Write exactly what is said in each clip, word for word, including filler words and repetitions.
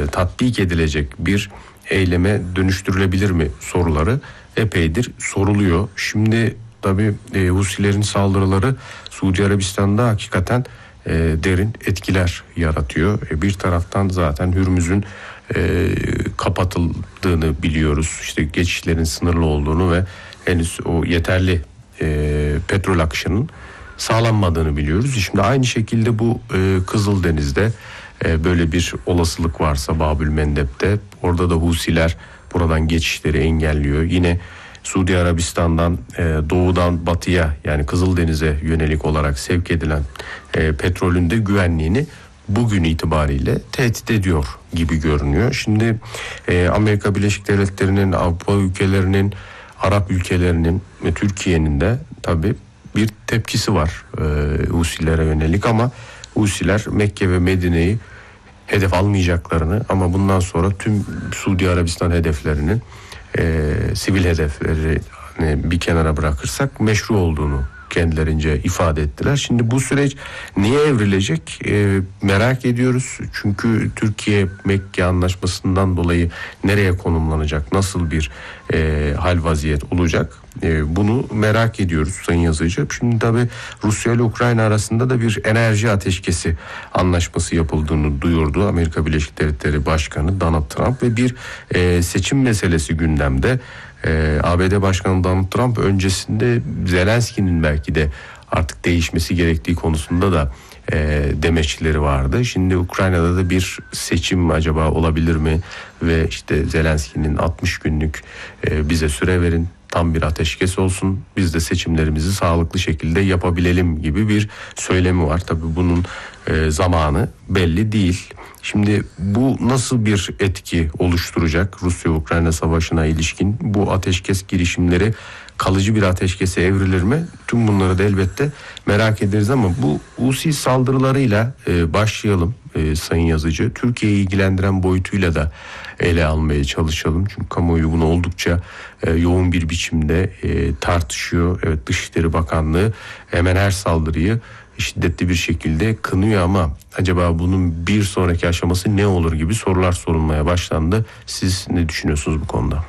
tatbik edilecek bir eyleme dönüştürülebilir mi soruları epeydir soruluyor. Şimdi tabii e, Husilerin saldırıları Suudi Arabistan'da hakikaten e, derin etkiler yaratıyor. E, bir taraftan zaten Hürmüz'ün e, kapatıldığını biliyoruz. İşte geçişlerin sınırlı olduğunu ve henüz o yeterli e, petrol akışının sağlanmadığını biliyoruz. Şimdi aynı şekilde bu e, Kızıldeniz'de e, böyle bir olasılık varsa Babülmendeb'de, orada da Husiler buradan geçişleri engelliyor. Yine Suudi Arabistan'dan e, doğudan batıya, yani Kızıldeniz'e yönelik olarak sevk edilen e, petrolün de güvenliğini bugün itibariyle tehdit ediyor gibi görünüyor. Şimdi e, Amerika Birleşik Devletleri'nin, Avrupa ülkelerinin, Arap ülkelerinin ve Türkiye'nin de tabii bir tepkisi var e, Husilere yönelik, ama Husiler Mekke ve Medine'yi hedef almayacaklarını, ama bundan sonra tüm Suudi Arabistan hedeflerinin e, sivil hedefleri hani bir kenara bırakırsak meşru olduğunu kendilerince ifade ettiler. Şimdi bu süreç niye evrilecek e, merak ediyoruz. Çünkü Türkiye Mekke Anlaşması'ndan dolayı nereye konumlanacak, nasıl bir e, hal vaziyet olacak, e, bunu merak ediyoruz Sayın Yazıcı. Şimdi tabii Rusya ile Ukrayna arasında da bir enerji ateşkesi anlaşması yapıldığını duyurdu Amerika Birleşik Devletleri Başkanı Donald Trump ve bir e, seçim meselesi gündemde. Ee, A B D Başkanı Donald Trump öncesinde Zelenski'nin belki de artık değişmesi gerektiği konusunda da e, demeçleri vardı. Şimdi Ukrayna'da da bir seçim acaba olabilir mi ve işte Zelenski'nin altmış günlük e, bize süre verin, tam bir ateşkes olsun, biz de seçimlerimizi sağlıklı şekilde yapabilelim gibi bir söylemi var. Tabii bunun e, zamanı belli değil. Şimdi bu nasıl bir etki oluşturacak Rusya-Ukrayna savaşına ilişkin, bu ateşkes girişimleri kalıcı bir ateşkese evrilir mi? Tüm bunları da elbette merak ederiz, ama bu Husi saldırılarıyla e, başlayalım e, Sayın Yazıcı. Türkiye'yi ilgilendiren boyutuyla da ele almaya çalışalım. Çünkü kamuoyu bunu oldukça e, yoğun bir biçimde e, tartışıyor. Evet, Dışişleri Bakanlığı hemen her saldırıyı şiddetli bir şekilde kınıyor, ama acaba bunun bir sonraki aşaması ne olur gibi sorular sorulmaya başlandı. Siz ne düşünüyorsunuz bu konuda?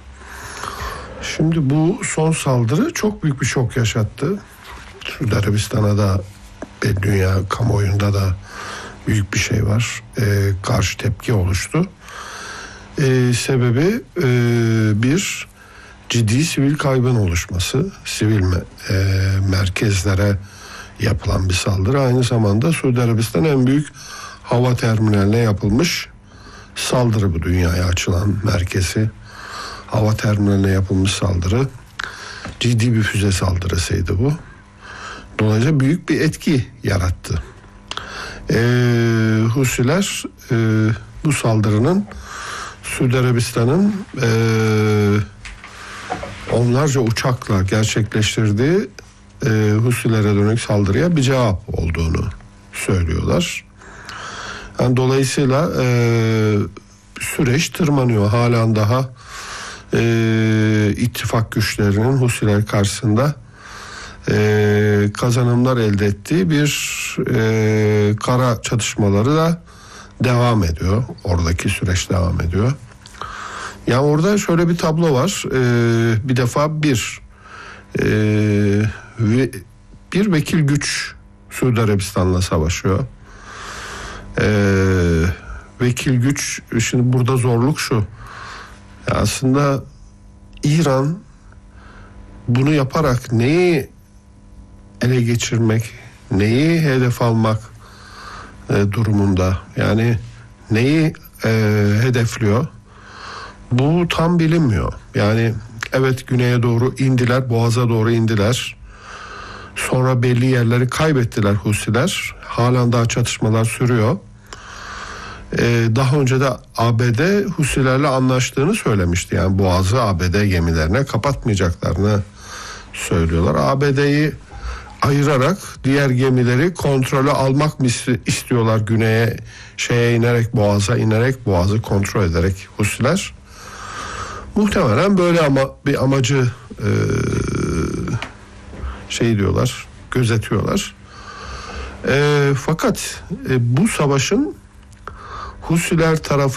Şimdi bu son saldırı çok büyük bir şok yaşattı. Suudi Arabistan'a da ve dünya kamuoyunda da büyük bir şey var. Ee, karşı tepki oluştu. Ee, sebebi e, bir ciddi sivil kaybın oluşması, sivil me, e, merkezlere yapılan bir saldırı. Aynı zamanda Suudi Arabistan en büyük hava terminaline yapılmış saldırı, bu dünyaya açılan merkezi hava terminaline yapılmış saldırı. Ciddi bir füze saldırısıydı bu. Dolayısıyla büyük bir etki yarattı. Ee, Husiler e, bu saldırının Suudi Arabistan'ın e, onlarca uçakla gerçekleştirdiği e, Husilere dönük saldırıya bir cevap olduğunu söylüyorlar. Yani dolayısıyla e, süreç tırmanıyor. Halen daha e, ittifak güçlerinin Husiler karşısında e, kazanımlar elde ettiği bir e, kara çatışmaları da devam ediyor. Oradaki süreç devam ediyor. Yani orada şöyle bir tablo var. E, bir defa bir e, ve bir vekil güç Suudi Arabistan'la savaşıyor. Ee, vekil güç, şimdi burada zorluk şu. Ya aslında İran bunu yaparak neyi ele geçirmek, neyi hedef almak e, durumunda, yani neyi e, hedefliyor, bu tam bilinmiyor. Yani evet, güneye doğru indiler, boğaza doğru indiler. Sonra belli yerleri kaybettiler Husiler. Halen daha çatışmalar sürüyor. Ee, daha önce de A B D Husilerle anlaştığını söylemişti. Yani boğazı A B D gemilerine kapatmayacaklarını söylüyorlar. A B D'yi ayırarak diğer gemileri kontrolü almak mı istiyorlar, güneye şeye inerek, boğaza inerek, boğazı kontrol ederek Husiler. Muhtemelen böyle ama bir amacı e, şey diyorlar, gözetiyorlar. E, fakat e, bu savaşın Husiler tarafı